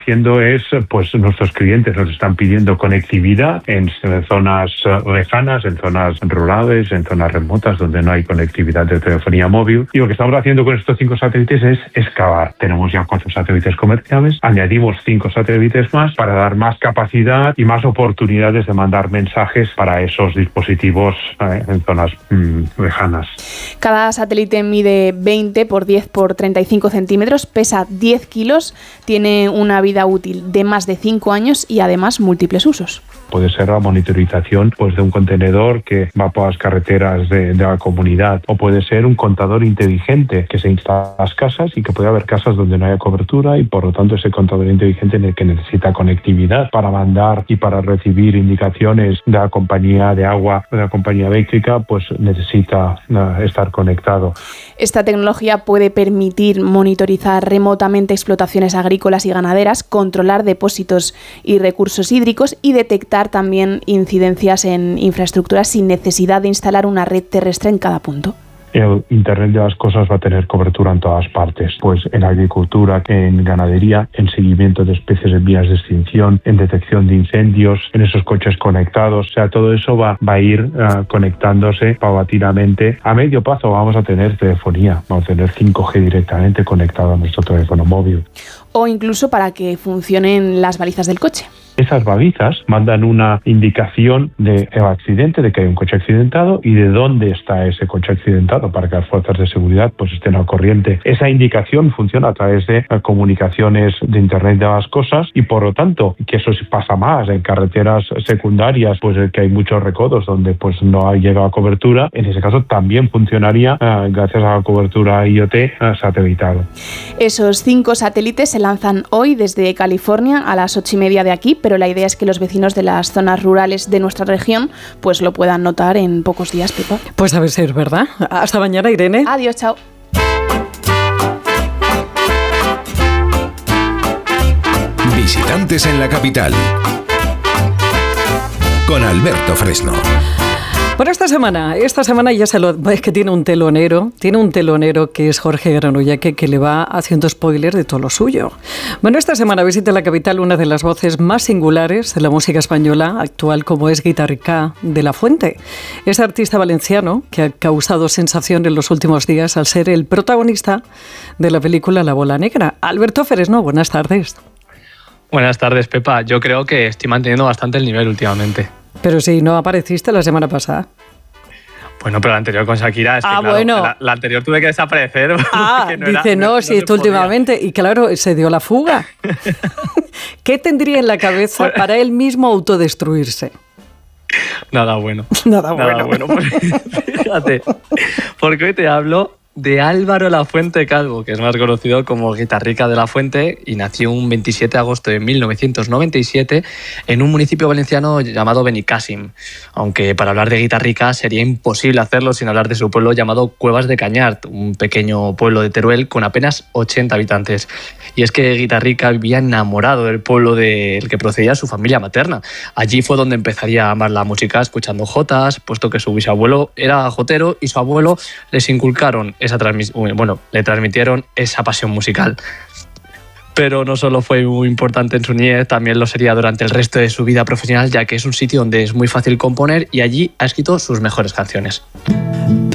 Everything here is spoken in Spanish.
haciendo es, pues nuestros clientes nos están pidiendo conectividad en zonas lejanas, en zonas rurales, en zonas remotas donde no hay conectividad de telefonía móvil. Y lo que estamos haciendo con estos 5 satélites es excavar. Tenemos ya 4 satélites comerciales, añadimos 5 satélites más para dar más capacidad y más oportunidades de mandar mensajes para esos dispositivos en zonas lejanas. Cada satélite mide 20 por 10 por 35 centímetros, pesa 10 kilos, tiene una vida útil de más de 5 años y además múltiples usos. Puede ser la monitorización de un contenedor que va por las carreteras de la comunidad, o puede ser un contador inteligente que se instala en las casas y que puede haber casas donde no haya cobertura y por lo tanto ese contador inteligente en el que necesita conectividad para mandar y para recibir indicaciones de la compañía de agua, de la compañía eléctrica, pues necesita estar conectado. Esta tecnología puede permitir monitorizar remotamente explotaciones agrícolas y ganaderas, controlar depósitos y recursos hídricos y detectar también incidencias en infraestructuras sin necesidad de instalar una red terrestre en cada punto. El Internet de las cosas va a tener cobertura en todas partes, pues en agricultura, en ganadería, en seguimiento de especies en vías de extinción, en detección de incendios, en esos coches conectados. O sea, todo eso va a ir conectándose paulatinamente. A medio plazo vamos a tener telefonía, vamos a tener 5G directamente conectado a nuestro teléfono móvil. O incluso para que funcionen las balizas del coche. Esas balizas mandan una indicación del accidente, de que hay un coche accidentado y de dónde está ese coche accidentado para que las fuerzas de seguridad pues estén al corriente. Esa indicación funciona a través de comunicaciones de Internet de las cosas y por lo tanto, que eso pasa más en carreteras secundarias, pues que hay muchos recodos donde pues no ha llegado a cobertura. En ese caso también funcionaría gracias a la cobertura IoT satelital. Esos 5 satélites se lanzan hoy desde California a las 8:30 de aquí, pero la idea es que los vecinos de las zonas rurales de nuestra región pues lo puedan notar en pocos días, Pepa. Pues a ver si es verdad. Hasta mañana, Irene. Adiós, chao. Visitantes en la capital con Alberto Fresno. Bueno, esta semana ya es que tiene un telonero que es Jorge Granullaque, que le va haciendo spoiler de todo lo suyo. Bueno, esta semana visita la capital una de las voces más singulares de la música española actual, como es Guitarrica de la Fuente. Es artista valenciano que ha causado sensación en los últimos días al ser el protagonista de la película La Bola Negra. Alberto Fresno, buenas tardes. Buenas tardes, Pepa. Yo creo que estoy manteniendo bastante el nivel últimamente. Pero si no apareciste la semana pasada. Bueno, pero la anterior con Shakira, es que claro, bueno. La anterior tuve que desaparecer. Si esto últimamente. Y claro, se dio la fuga. ¿Qué tendría en la cabeza para él mismo autodestruirse? Nada bueno. Nada bueno. Fíjate, porque hoy te hablo de Álvaro Lafuente Calvo, que es más conocido como Guitarrica de la Fuente, y nació un 27 de agosto de 1997 en un municipio valenciano llamado Benicàssim, aunque para hablar de Guitarrica sería imposible hacerlo sin hablar de su pueblo llamado Cuevas de Cañart, un pequeño pueblo de Teruel con apenas 80 habitantes. Y es que Guitarrica vivía enamorado del pueblo del que procedía su familia materna. Allí fue donde empezaría a amar la música escuchando jotas, puesto que su bisabuelo era jotero y su abuelo les inculcaron le transmitieron esa pasión musical. Pero no solo fue muy importante en su niñez, también lo sería durante el resto de su vida profesional, ya que es un sitio donde es muy fácil componer y allí ha escrito sus mejores canciones.